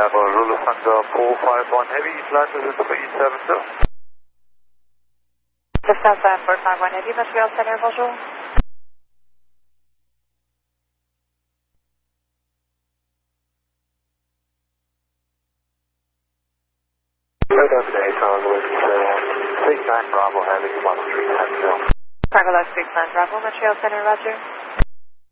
Bravo, Lulu Hunter, 451 Heavy, flight is 372. The Southbound 451 Heavy, Montreal Center, bonjour. Radar Dayton, Louis 69 Bravo Heavy, 1370. Cargo 69 Bravo, Montreal Center, roger.